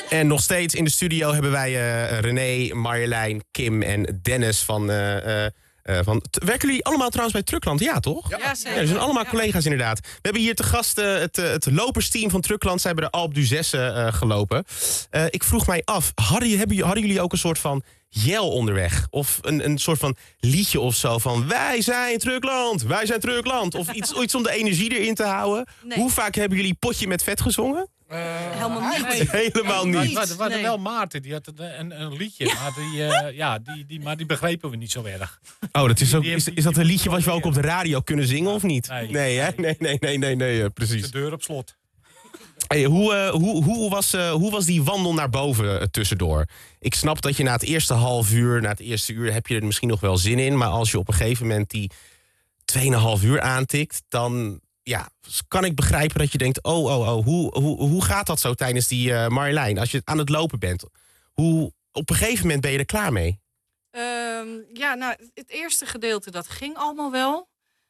En nog steeds in de studio hebben wij René, Marjolein, Kim en Dennis van... werken jullie allemaal trouwens bij Truckland? Ja, toch? Ja, zeker. Ja, ze zijn allemaal collega's inderdaad. We hebben hier te gast het lopersteam van Truckland. Zij hebben de Alpe d'Huez gelopen. Ik vroeg mij af, hadden jullie ook een soort van yell onderweg? Of een soort van liedje of zo van... Wij zijn Truckland, wij zijn Truckland. Of iets om de energie erin te houden. Nee. Hoe vaak hebben jullie Potje met Vet gezongen? Helemaal niet. Nee, helemaal niet. We hadden wel Maarten, die had een liedje. Maar die begrepen we niet zo erg. Oh, dat is, ook, is dat een liedje wat we ook op de radio kunnen zingen of niet? Nee, hè? Nee, precies. De deur op slot. Hey, hoe was die wandel naar boven tussendoor? Ik snap dat je na het eerste half uur, na het eerste uur... heb je er misschien nog wel zin in. Maar als je op een gegeven moment die 2,5 uur aantikt... dan kan ik begrijpen dat je denkt... hoe gaat dat zo tijdens die Marjolein? Als je aan het lopen bent. Op een gegeven moment ben je er klaar mee? Het eerste gedeelte, dat ging allemaal wel.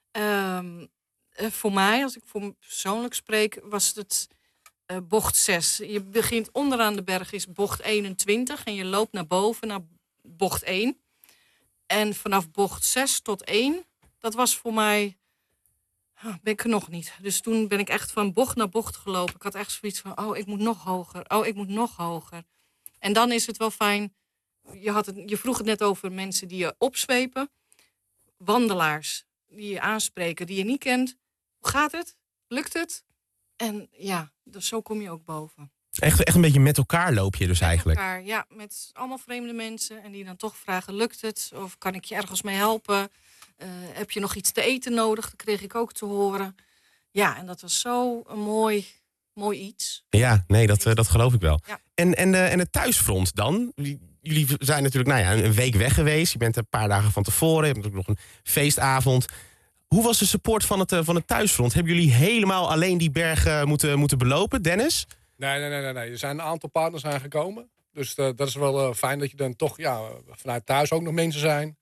Voor mij, als ik voor me persoonlijk spreek... was het bocht 6. Je begint onderaan de berg, is bocht 21... en je loopt naar boven, naar bocht 1. En vanaf bocht 6 tot 1... dat was voor mij... ben ik er nog niet. Dus toen ben ik echt van bocht naar bocht gelopen. Ik had echt zoiets van, ik moet nog hoger. Ik moet nog hoger. En dan is het wel fijn... Je vroeg het net over mensen die je opzwepen. Wandelaars die je aanspreken, die je niet kent. Hoe gaat het? Lukt het? En dus zo kom je ook boven. Echt een beetje met elkaar loop je dus eigenlijk? Met elkaar, ja. Met allemaal vreemde mensen. En die dan toch vragen, lukt het? Of kan ik je ergens mee helpen? Heb je nog iets te eten nodig? Dat kreeg ik ook te horen. Ja, en dat was zo een mooi iets. Ja, nee, dat geloof ik wel. Ja. En het thuisfront dan? Jullie zijn natuurlijk een week weg geweest. Je bent een paar dagen van tevoren. Je hebt natuurlijk nog een feestavond. Hoe was de support van het thuisfront? Hebben jullie helemaal alleen die bergen moeten belopen, Dennis? Nee. Er zijn een aantal partners aangekomen. Dus dat is wel fijn dat je dan toch vanuit thuis ook nog mensen zijn.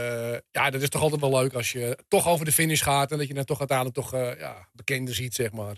Dat is toch altijd wel leuk als je toch over de finish gaat... en dat je dan toch uiteindelijk bekenden ziet, zeg maar.